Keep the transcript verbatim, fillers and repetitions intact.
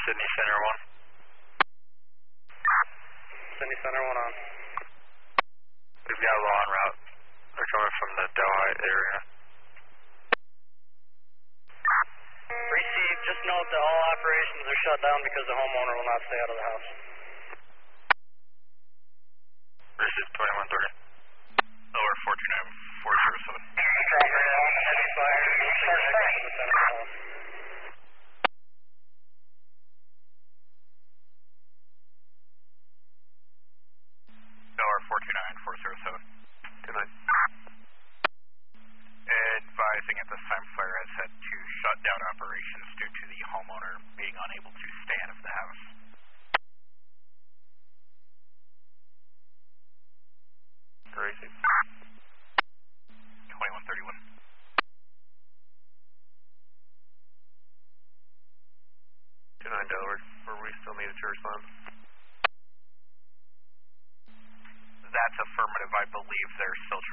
Sydney Center one. Sydney Center one on. We've got law en route. They're coming from the Delhi area. Receive, just note that all operations are shut down because the homeowner will not stay out of the house. Receive twenty-one thirty. Lower four two nine four zero seven. Heavy fire, short fire to the center of the house. Lower four two nine four zero seven. two nine. Advising at this time, fire has had to shut down operations due to the homeowner being unable to stay out of the house. Racing. twenty-one thirty-one. two nine Delaware, where we still needed to respond. That's affirmative. I believe they're still